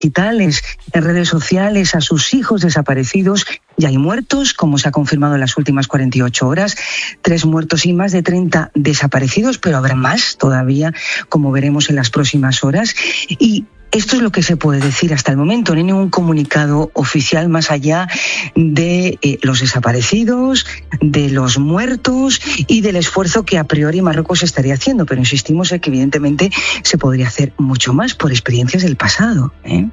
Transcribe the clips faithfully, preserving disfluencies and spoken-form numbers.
digitales, en redes sociales, a sus hijos desaparecidos. Ya hay muertos, como se ha confirmado en las últimas cuarenta y ocho horas, tres muertos y más de treinta desaparecidos, pero habrá más todavía, como veremos en las próximas horas. Y esto es lo que se puede decir hasta el momento. No hay ningún comunicado oficial más allá de eh, los desaparecidos, de los muertos y del esfuerzo que a priori Marruecos estaría haciendo. Pero insistimos en que evidentemente se podría hacer mucho más por experiencias del pasado, ¿eh?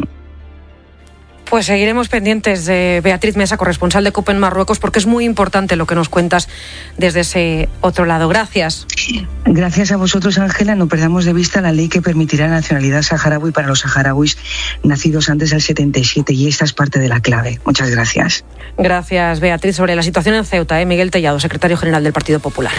Pues seguiremos pendientes de Beatriz Mesa, corresponsal de COPE en Marruecos, porque es muy importante lo que nos cuentas desde ese otro lado. Gracias. Gracias a vosotros, Ángela. No perdamos de vista la ley que permitirá la nacionalidad saharaui para los saharauis nacidos antes del setenta y siete, y esta es parte de la clave. Muchas gracias. Gracias, Beatriz. Sobre la situación en Ceuta, ¿eh? Miguel Tellado, secretario general del Partido Popular.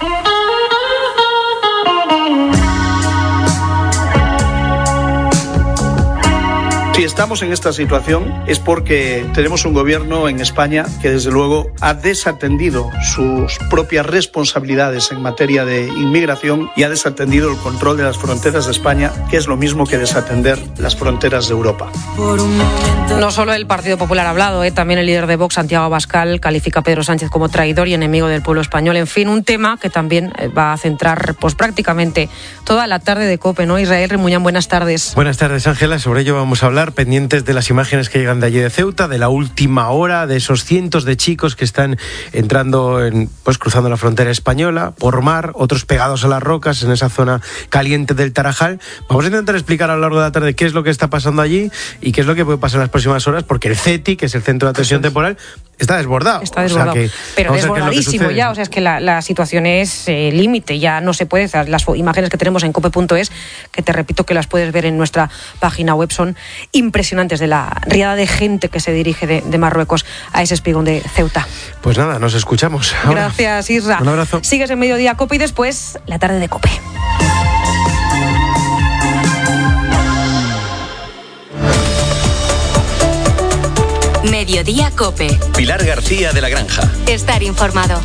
Si estamos en esta situación es porque tenemos un gobierno en España que desde luego ha desatendido sus propias responsabilidades en materia de inmigración y ha desatendido el control de las fronteras de España, que es lo mismo que desatender las fronteras de Europa. No solo el Partido Popular ha hablado, ¿eh? También el líder de Vox, Santiago Abascal, califica a Pedro Sánchez como traidor y enemigo del pueblo español. En fin, un tema que también va a centrar pues prácticamente toda la tarde de COPE, ¿no? Israel Remuñán, buenas tardes. Buenas tardes, Ángela. Sobre ello vamos a hablar, pendientes de las imágenes que llegan de allí de Ceuta, de la última hora, de esos cientos de chicos que están entrando, en, pues cruzando la frontera española por mar, otros pegados a las rocas en esa zona caliente del Tarajal. Vamos a intentar explicar a lo largo de la tarde qué es lo que está pasando allí y qué es lo que puede pasar en las próximas horas, porque el CETI, que es el Centro de Atención Temporal, está desbordado. Está desbordado, o sea que, pero desbordadísimo ya, o sea, es que la, la situación es eh, límite, ya no se puede. Las imágenes que tenemos en cope punto es, que te repito que las puedes ver en nuestra página web, son impresionantes, de la riada de gente que se dirige de, de Marruecos a ese espigón de Ceuta. Pues nada, nos escuchamos. Ahora. Gracias, Isra. Un abrazo. Sigues en Mediodía COPE y después la tarde de COPE. Mediodía COPE. Pilar García de la Granja. Estar informado.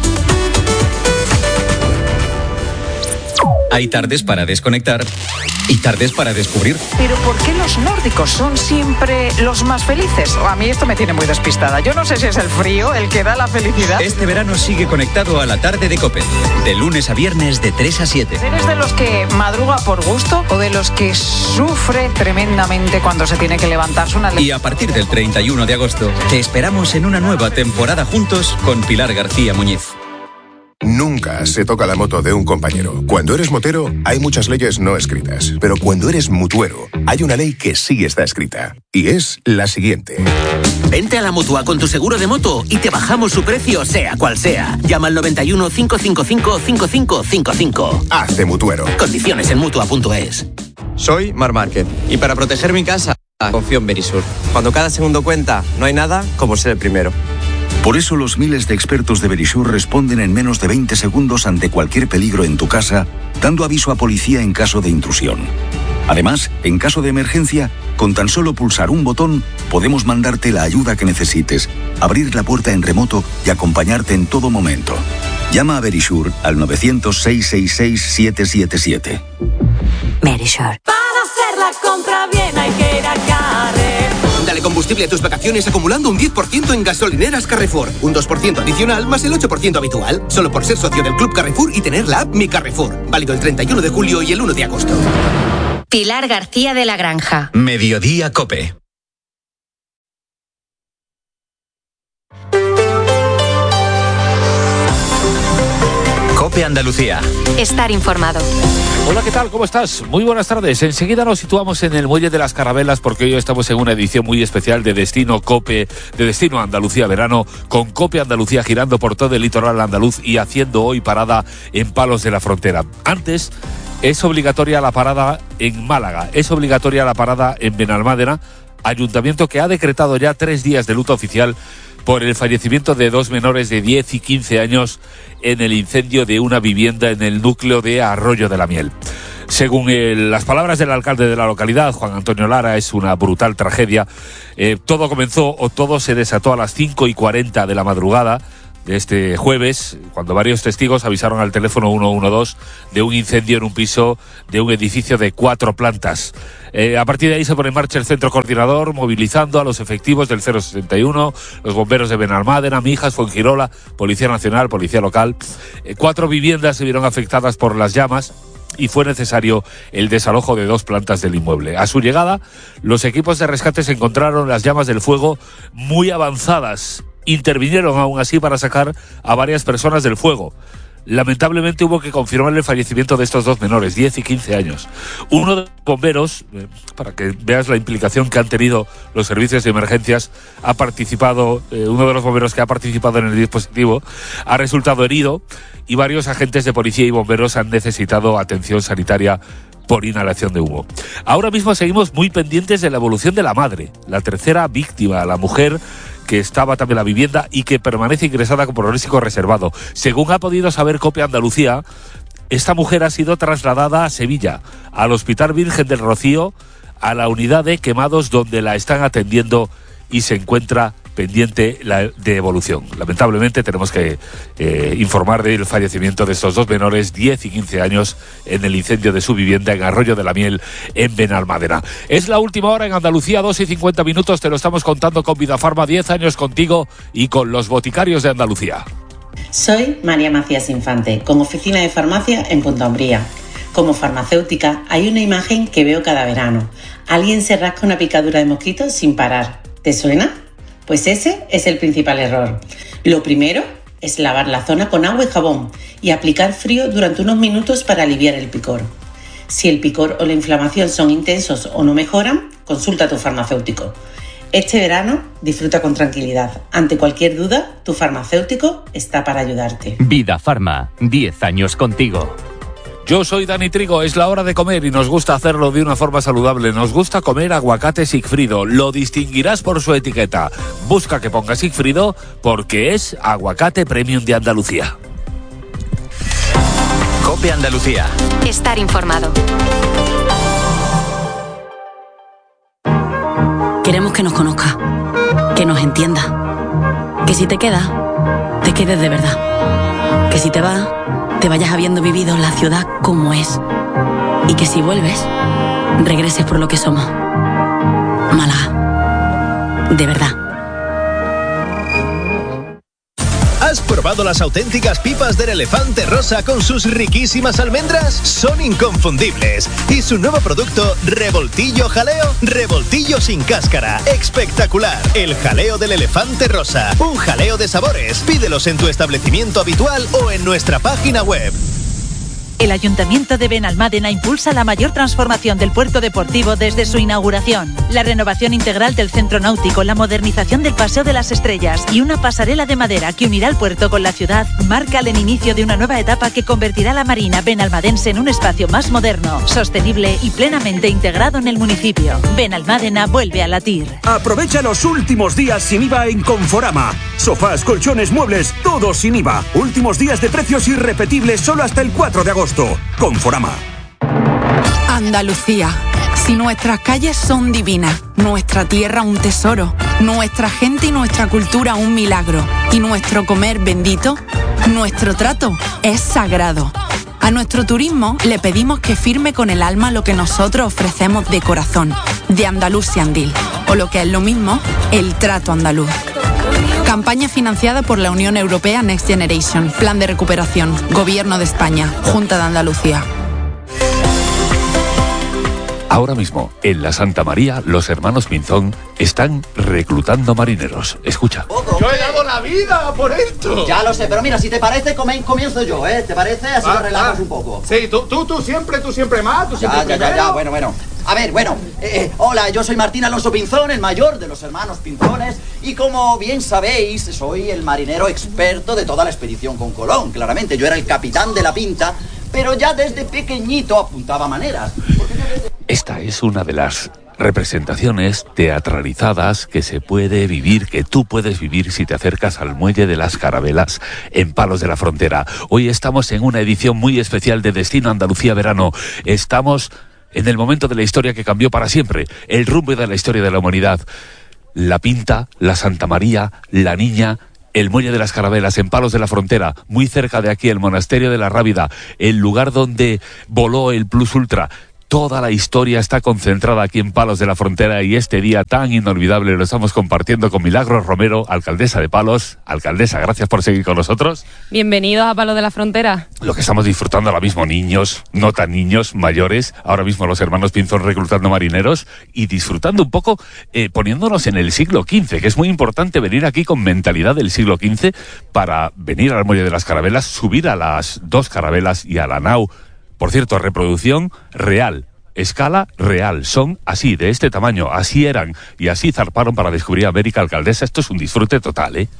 Hay tardes para desconectar y tardes para descubrir. Pero ¿por qué los nórdicos son siempre los más felices? A mí esto me tiene muy despistada. Yo no sé si es el frío el que da la felicidad. Este verano sigue conectado a la tarde de COPE. De lunes a viernes de tres a siete. ¿Eres de los que madruga por gusto o de los que sufre tremendamente cuando se tiene que levantarse una... Y a partir del treinta y uno de agosto te esperamos en una nueva temporada juntos con Pilar García Muñiz. Nunca se toca la moto de un compañero. Cuando eres motero, hay muchas leyes no escritas. Pero cuando eres mutuero, hay una ley que sí está escrita. Y es la siguiente. Vente a la Mutua con tu seguro de moto y te bajamos su precio, sea cual sea. Llama al noventa y uno, cinco cinco cinco, cinco cinco cinco cinco. Hazte mutuero. Condiciones en mutua punto es. Soy Mar Márquez y para proteger mi casa, confío en Verisur. Cuando cada segundo cuenta, no hay nada como ser el primero. Por eso los miles de expertos de Verisur responden en menos de veinte segundos ante cualquier peligro en tu casa, dando aviso a policía en caso de intrusión. Además, en caso de emergencia, con tan solo pulsar un botón, podemos mandarte la ayuda que necesites, abrir la puerta en remoto y acompañarte en todo momento. Llama a Verisur al nueve cero cero, seis seis seis, siete siete siete. Verisur. Para hacer la compra bien hay que ir a Carrefour. Dale combustible a tus vacaciones acumulando un diez por ciento en gasolineras Carrefour. Un dos por ciento adicional más el ocho por ciento habitual. Solo por ser socio del Club Carrefour y tener la app Mi Carrefour. Válido el treinta y uno de julio y el uno de agosto. Pilar García de la Granja. Mediodía COPE. COPE Andalucía. Estar informado. Hola, ¿qué tal? ¿Cómo estás? Muy buenas tardes. Enseguida nos situamos en el Muelle de las Carabelas porque hoy estamos en una edición muy especial de Destino COPE, de Destino Andalucía Verano, con COPE Andalucía girando por todo el litoral andaluz y haciendo hoy parada en Palos de la Frontera. Antes, es obligatoria la parada en Málaga, es obligatoria la parada en Benalmádena, ayuntamiento que ha decretado ya tres días de luto oficial por el fallecimiento de dos menores de diez y quince años en el incendio de una vivienda en el núcleo de Arroyo de la Miel. Según el, las palabras del alcalde de la localidad, Juan Antonio Lara, es una brutal tragedia. Eh, todo comenzó o todo se desató a las cinco y cuarenta de la madrugada de este jueves, cuando varios testigos avisaron al teléfono ciento doce de un incendio en un piso de un edificio de cuatro plantas. Eh, a partir de ahí se pone en marcha el centro coordinador, movilizando a los efectivos del cero sesenta y uno, los bomberos de Benalmádena, Mijas, Fuengirola, Policía Nacional, Policía Local. Eh, cuatro viviendas se vieron afectadas por las llamas y fue necesario el desalojo de dos plantas del inmueble. A su llegada, los equipos de rescate se encontraron las llamas del fuego muy avanzadas. Intervinieron aún así para sacar a varias personas del fuego. Lamentablemente hubo que confirmar el fallecimiento de estos dos menores, diez y quince años. Uno de los bomberos, eh, para que veas la implicación que han tenido los servicios de emergencias, ha participado, eh, uno de los bomberos que ha participado en el dispositivo, ha resultado herido y varios agentes de policía y bomberos han necesitado atención sanitaria por inhalación de humo. Ahora mismo seguimos muy pendientes de la evolución de la madre, la tercera víctima, la mujer que estaba también en la vivienda y que permanece ingresada con pronóstico reservado. Según ha podido saber Copia Andalucía, esta mujer ha sido trasladada a Sevilla, al Hospital Virgen del Rocío, a la unidad de quemados donde la están atendiendo y se encuentra pendiente la, de evolución. Lamentablemente tenemos que eh, informar del fallecimiento de estos dos menores, diez y quince años, en el incendio de su vivienda en Arroyo de la Miel, en Benalmádena. Es la última hora en Andalucía, dos y cincuenta minutos, te lo estamos contando con Vidafarma, diez años contigo y con los boticarios de Andalucía. Soy María Macías Infante, con oficina de farmacia en Punta Umbría. Como farmacéutica hay una imagen que veo cada verano. Alguien se rasca una picadura de mosquitos sin parar. ¿Te suena? Pues ese es el principal error. Lo primero es lavar la zona con agua y jabón y aplicar frío durante unos minutos para aliviar el picor. Si el picor o la inflamación son intensos o no mejoran, consulta a tu farmacéutico. Este verano disfruta con tranquilidad. Ante cualquier duda, tu farmacéutico está para ayudarte. Vidafarma, diez años contigo. Yo soy Dani Trigo, es la hora de comer y nos gusta hacerlo de una forma saludable. Nos gusta comer aguacate Sigfrido, lo distinguirás por su etiqueta. Busca que ponga Sigfrido porque es aguacate premium de Andalucía. Cope Andalucía. Estar informado. Queremos que nos conozca, que nos entienda, que si te quedas, te quedes de verdad, que si te vas, te vayas habiendo vivido la ciudad como es y que si vuelves, regreses por lo que somos. Málaga, de verdad. ¿Has probado las auténticas pipas del Elefante Rosa con sus riquísimas almendras? Son inconfundibles. Y su nuevo producto, Revoltillo Jaleo, revoltillo sin cáscara. Espectacular. El jaleo del Elefante Rosa. Un jaleo de sabores. Pídelos en tu establecimiento habitual o en nuestra página web. El Ayuntamiento de Benalmádena impulsa la mayor transformación del puerto deportivo desde su inauguración. La renovación integral del centro náutico, la modernización del Paseo de las Estrellas y una pasarela de madera que unirá el puerto con la ciudad marcan el inicio de una nueva etapa que convertirá la marina benalmadense en un espacio más moderno, sostenible y plenamente integrado en el municipio. Benalmádena vuelve a latir. Aprovecha los últimos días sin I V A en Conforama. Sofás, colchones, muebles, todo sin I V A. Últimos días de precios irrepetibles solo hasta el cuatro de agosto. Conforama. Andalucía. Si nuestras calles son divinas, nuestra tierra un tesoro, nuestra gente y nuestra cultura un milagro, y nuestro comer bendito, nuestro trato es sagrado. A nuestro turismo le pedimos que firme con el alma lo que nosotros ofrecemos de corazón, de Andalusiandil, o lo que es lo mismo, el trato andaluz. Campaña financiada por la Unión Europea Next Generation, Plan de Recuperación, Gobierno de España, Junta de Andalucía. Ahora mismo, en la Santa María, los hermanos Pinzón están reclutando marineros. Escucha. Yo he dado la vida por esto. Ya lo sé, pero mira, si te parece, come, comienzo yo, ¿eh? ¿Te parece? Así ah, lo relajas ah. un poco. Sí, tú, tú, tú siempre, tú siempre más, tú siempre ya, ya, primero. ya, ya, bueno, bueno. A ver, bueno, eh, hola, yo soy Martín Alonso Pinzón, el mayor de los hermanos Pinzones, y como bien sabéis, soy el marinero experto de toda la expedición con Colón. Claramente, yo era el capitán de la Pinta, pero ya desde pequeñito apuntaba maneras. Esta es una de las representaciones teatralizadas que se puede vivir, que tú puedes vivir si te acercas al muelle de las Carabelas en Palos de la Frontera. Hoy estamos en una edición muy especial de Destino Andalucía Verano. Estamos en el momento de la historia que cambió para siempre, el rumbo de la historia de la humanidad. La Pinta, la Santa María, la Niña, el muelle de las Carabelas en Palos de la Frontera, muy cerca de aquí, el monasterio de la Rábida, el lugar donde voló el Plus Ultra. Toda la historia está concentrada aquí en Palos de la Frontera y este día tan inolvidable lo estamos compartiendo con Milagros Romero, alcaldesa de Palos. Alcaldesa, gracias por seguir con nosotros. Bienvenidos a Palos de la Frontera. Lo que estamos disfrutando ahora mismo, niños, no tan niños, mayores, ahora mismo los hermanos Pinzón reclutando marineros y disfrutando un poco, eh, poniéndonos en el siglo quince, que es muy importante venir aquí con mentalidad del siglo quince para venir al muelle de las carabelas, subir a las dos carabelas y a la nao. Por cierto, reproducción real, escala real, son así, de este tamaño, así eran y así zarparon para descubrir América, alcaldesa. Esto es un disfrute total, ¿eh?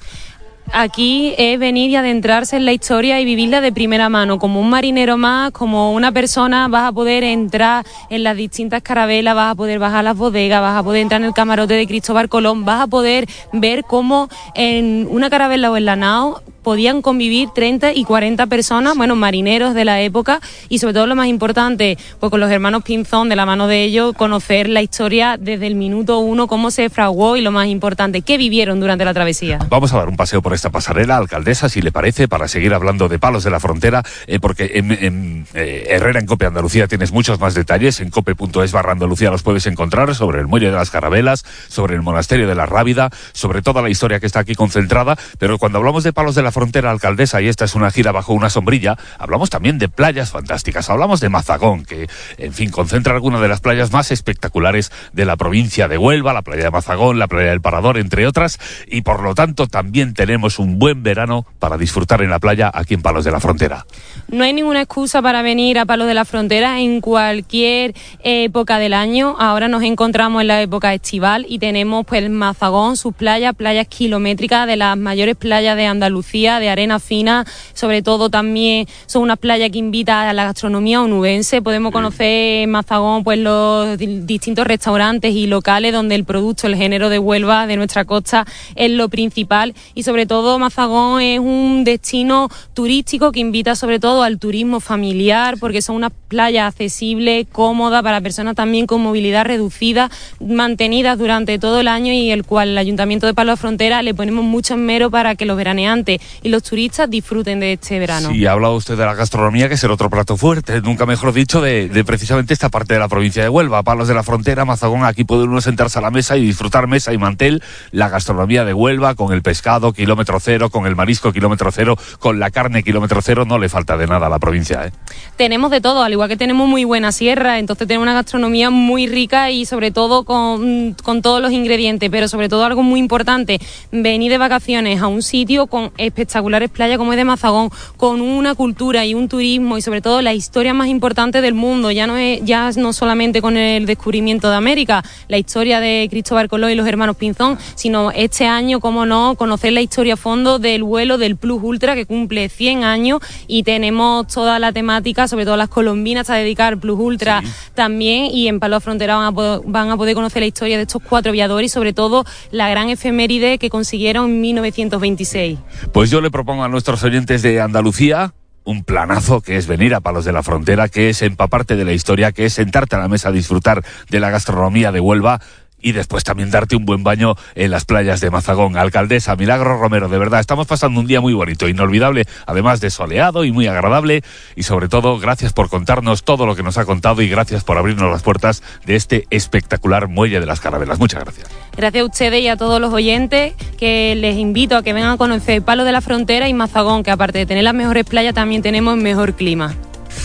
Aquí es venir y adentrarse en la historia y vivirla de primera mano. Como un marinero más, como una persona, vas a poder entrar en las distintas carabelas, vas a poder bajar las bodegas, vas a poder entrar en el camarote de Cristóbal Colón, vas a poder ver cómo en una carabela o en la nao podían convivir treinta y cuarenta personas, bueno, marineros de la época, y sobre todo lo más importante, pues con los hermanos Pinzón, de la mano de ellos, conocer la historia desde el minuto uno, cómo se fraguó y lo más importante, qué vivieron durante la travesía. Vamos a dar un paseo por esta pasarela, alcaldesa, si le parece, para seguir hablando de Palos de la Frontera, eh, porque en, en eh, Herrera, en Cope Andalucía, tienes muchos más detalles, en cope punto es barra Andalucía los puedes encontrar sobre el muelle de las carabelas, sobre el monasterio de la Rábida, sobre toda la historia que está aquí concentrada, pero cuando hablamos de Palos de la Frontera, alcaldesa, y esta es una gira bajo una sombrilla, hablamos también de playas fantásticas, hablamos de Mazagón, que, en fin, concentra algunas de las playas más espectaculares de la provincia de Huelva, la playa de Mazagón, la playa del Parador, entre otras, y por lo tanto también tenemos un buen verano para disfrutar en la playa aquí en Palos de la Frontera. No hay ninguna excusa para venir a Palos de la Frontera en cualquier época del año. Ahora nos encontramos en la época estival y tenemos pues Mazagón, sus playas, playas kilométricas, de las mayores playas de Andalucía, de arena fina, sobre todo también son unas playas que invitan a la gastronomía onubense. Podemos conocer en Mazagón pues los distintos restaurantes y locales donde el producto, el género de Huelva, de nuestra costa, es lo principal, y sobre todo Mazagón es un destino turístico que invita sobre todo al turismo familiar, porque son unas playas accesibles, cómodas, para personas también con movilidad reducida, mantenidas durante todo el año, y el cual el Ayuntamiento de Palos de la Frontera le ponemos mucho esmero para que los veraneantes y los turistas disfruten de este verano. Sí, ha hablado usted de la gastronomía, que es el otro plato fuerte, nunca mejor dicho, de, de precisamente esta parte de la provincia de Huelva, Palos de la Frontera, Mazagón. Aquí puede uno sentarse a la mesa y disfrutar mesa y mantel, la gastronomía de Huelva, con el pescado kilómetro cero, con el marisco kilómetro cero, con la carne kilómetro cero. No le falta de nada a la provincia, ¿eh? Tenemos de todo, al igual que tenemos muy buena sierra, entonces tenemos una gastronomía muy rica y sobre todo con, con todos los ingredientes, pero sobre todo algo muy importante, venir de vacaciones a un sitio con espectaculares playas como es de Mazagón, con una cultura y un turismo y sobre todo la historia más importante del mundo. Ya no es ya no solamente con el descubrimiento de América, la historia de Cristóbal Colón y los hermanos Pinzón, sino este año, como no, conocer la historia a fondo del vuelo del Plus Ultra, que cumple cien años, y tenemos toda la temática, sobre todo las colombinas, a dedicar Plus Ultra sí. también, y en Palos de la Frontera van a, poder, van a poder conocer la historia de estos cuatro aviadores y sobre todo la gran efeméride que consiguieron en mil novecientos veintiséis. Pues yo le propongo a nuestros oyentes de Andalucía un planazo, que es venir a Palos de la Frontera, que es empaparte de la historia, que es sentarte a la mesa a disfrutar de la gastronomía de Huelva y después también darte un buen baño en las playas de Mazagón. Alcaldesa Milagros Romero, de verdad, estamos pasando un día muy bonito, inolvidable, además de soleado y muy agradable, y sobre todo, gracias por contarnos todo lo que nos ha contado y gracias por abrirnos las puertas de este espectacular muelle de las carabelas. Muchas gracias. Gracias a ustedes y a todos los oyentes, que les invito a que vengan a conocer Palos de la Frontera y Mazagón, que aparte de tener las mejores playas, también tenemos el mejor clima.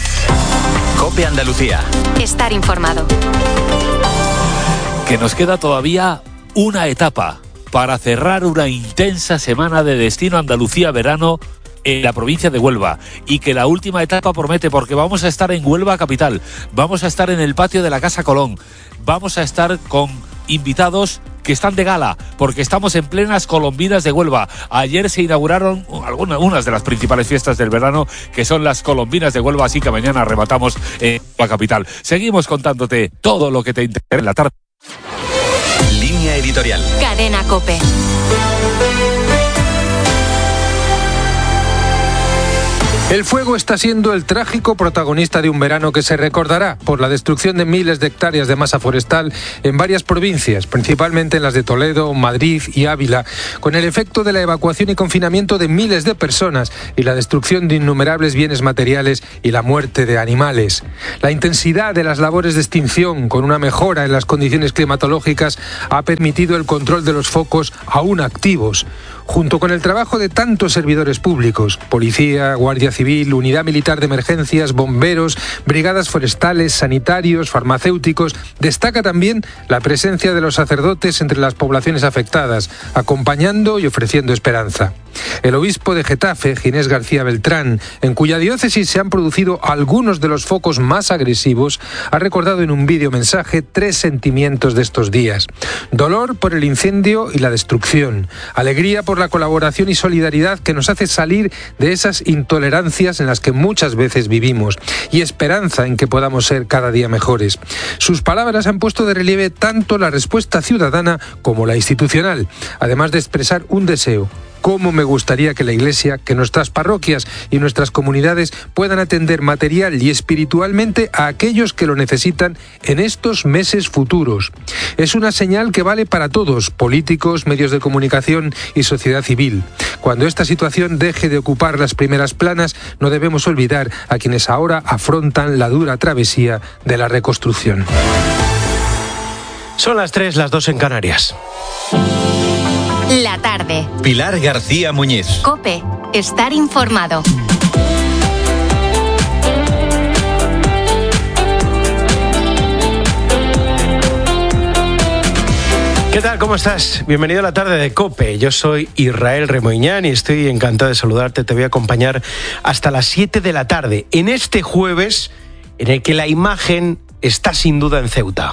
Cope Andalucía. Estar informado. Que nos queda todavía una etapa para cerrar una intensa semana de Destino Andalucía Verano en la provincia de Huelva, y que la última etapa promete, porque vamos a estar en Huelva capital, vamos a estar en el patio de la Casa Colón, vamos a estar con invitados que están de gala, porque estamos en plenas colombinas de Huelva. Ayer se inauguraron algunas unas de las principales fiestas del verano, que son las colombinas de Huelva, así que mañana arrebatamos en la capital. Seguimos contándote todo lo que te interesa en la tarde. Línea editorial. Cadena COPE. El fuego está siendo el trágico protagonista de un verano que se recordará por la destrucción de miles de hectáreas de masa forestal en varias provincias, principalmente en las de Toledo, Madrid y Ávila, con el efecto de la evacuación y confinamiento de miles de personas y la destrucción de innumerables bienes materiales y la muerte de animales. La intensidad de las labores de extinción, con una mejora en las condiciones climatológicas, ha permitido el control de los focos aún activos. Junto con el trabajo de tantos servidores públicos, policía, guardia civil, unidad militar de emergencias, bomberos, brigadas forestales, sanitarios, farmacéuticos, destaca también la presencia de los sacerdotes entre las poblaciones afectadas, acompañando y ofreciendo esperanza. El obispo de Getafe, Ginés García Beltrán, en cuya diócesis se han producido algunos de los focos más agresivos, ha recordado en un vídeo mensaje tres sentimientos de estos días: dolor por el incendio y la destrucción, alegría por la colaboración y solidaridad que nos hace salir de esas intolerancias en las que muchas veces vivimos, y esperanza en que podamos ser cada día mejores. Sus palabras han puesto de relieve tanto la respuesta ciudadana como la institucional, además de expresar un deseo: cómo me gustaría que la Iglesia, que nuestras parroquias y nuestras comunidades puedan atender material y espiritualmente a aquellos que lo necesitan en estos meses futuros. Es una señal que vale para todos, políticos, medios de comunicación y sociedad civil. Cuando esta situación deje de ocupar las primeras planas, no debemos olvidar a quienes ahora afrontan la dura travesía de la reconstrucción. Son las tres, las dos en Canarias. La tarde. Pilar García Muñiz. COPE. Estar informado. ¿Qué tal? ¿Cómo estás? Bienvenido a la tarde de COPE. Yo soy Israel Remoiñán y estoy encantado de saludarte. Te voy a acompañar hasta las siete de la tarde, en este jueves en el que la imagen está sin duda en Ceuta.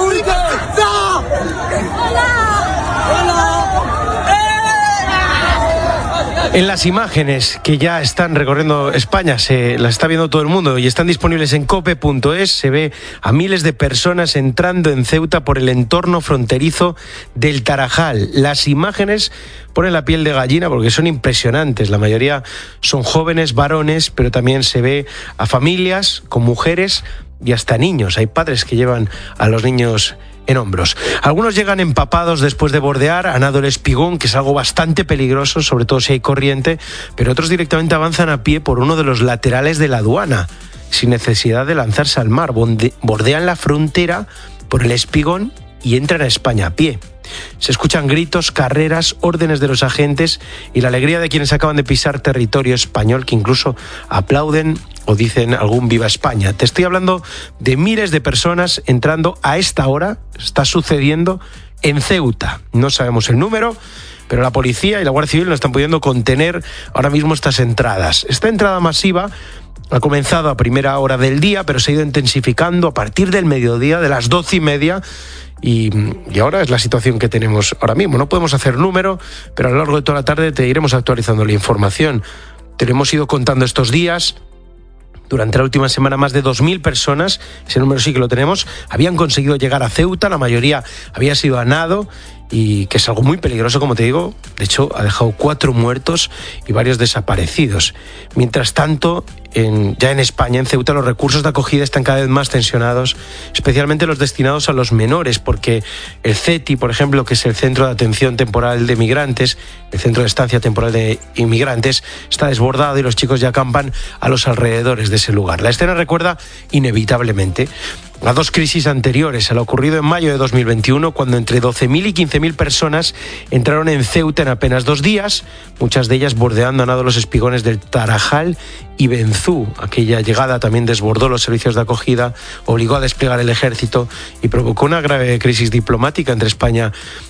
En las imágenes que ya están recorriendo España, se las está viendo todo el mundo y están disponibles en cope punto es, se ve a miles de personas entrando en Ceuta por el entorno fronterizo del Tarajal. Las imágenes ponen la piel de gallina porque son impresionantes. La mayoría son jóvenes, varones, pero también se ve a familias con mujeres y hasta niños. Hay padres que llevan a los niños en hombros. Algunos llegan empapados después de bordear, a nado el Espigón, que es algo bastante peligroso, sobre todo si hay corriente, pero otros directamente avanzan a pie por uno de los laterales de la aduana, sin necesidad de lanzarse al mar. Bordean la frontera por el Espigón y entran a España a pie. Se escuchan gritos, carreras, órdenes de los agentes y la alegría de quienes acaban de pisar territorio español, que incluso aplauden o dicen algún Viva España. Te estoy hablando de miles de personas entrando a esta hora, está sucediendo en Ceuta. No sabemos el número, pero la policía y la Guardia Civil no están pudiendo contener ahora mismo estas entradas. Esta entrada masiva ha comenzado a primera hora del día, pero se ha ido intensificando a partir del mediodía, de las doce y media, y, y ahora es la situación que tenemos ahora mismo. No podemos hacer número, pero a lo largo de toda la tarde te iremos actualizando la información. Te lo hemos ido contando estos días. Durante la última semana, más de dos mil personas, ese número sí que lo tenemos, habían conseguido llegar a Ceuta. La mayoría había sido a nado, y que es algo muy peligroso, como te digo. De hecho, ha dejado cuatro muertos y varios desaparecidos. Mientras tanto, en, ya en España, en Ceuta, los recursos de acogida están cada vez más tensionados, especialmente los destinados a los menores, porque el CETI, por ejemplo, que es el Centro de Atención Temporal de Migrantes, el Centro de Estancia Temporal de Inmigrantes, está desbordado y los chicos ya acampan a los alrededores de ese lugar. La escena recuerda inevitablemente a dos crisis anteriores, a lo ocurrido en mayo de dos mil veintiuno, cuando entre doce mil y quince mil personas entraron en Ceuta en apenas dos días, muchas de ellas bordeando a nado los espigones del Tarajal y Benzú. Aquella llegada también desbordó los servicios de acogida, obligó a desplegar el ejército y provocó una grave crisis diplomática entre España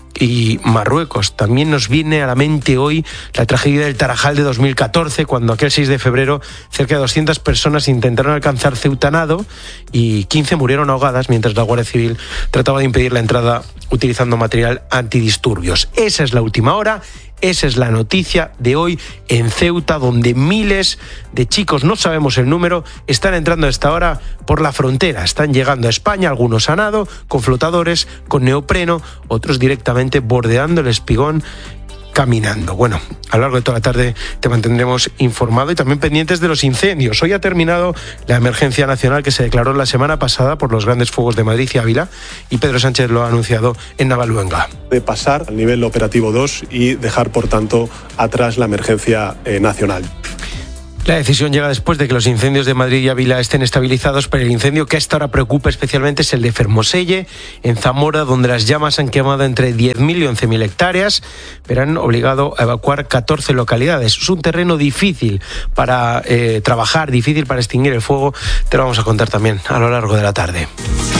y Marruecos. También nos viene a la mente hoy la tragedia del Tarajal de dos mil catorce, cuando aquel seis de febrero cerca de doscientas personas intentaron alcanzar Ceuta a nado y quince murieron ahogadas mientras la Guardia Civil trataba de impedir la entrada utilizando material antidisturbios. Esa es la última hora. Esa es la noticia de hoy en Ceuta, donde miles de chicos, no sabemos el número, están entrando a esta hora por la frontera. Están llegando a España, algunos a nado, con flotadores, con neopreno, otros directamente bordeando el Espigón caminando. Bueno, a lo largo de toda la tarde te mantendremos informado y también pendientes de los incendios. Hoy ha terminado la emergencia nacional que se declaró la semana pasada por los grandes fuegos de Madrid y Ávila, y Pedro Sánchez lo ha anunciado en Navaluenga. De pasar al nivel operativo dos y dejar, por tanto, atrás la emergencia eh, nacional. La decisión llega después de que los incendios de Madrid y Ávila estén estabilizados, pero el incendio que hasta ahora preocupa especialmente es el de Fermoselle, en Zamora, donde las llamas han quemado entre diez mil y once mil hectáreas, pero han obligado a evacuar catorce localidades. Es un terreno difícil para eh, trabajar, difícil para extinguir el fuego. Te lo vamos a contar también a lo largo de la tarde.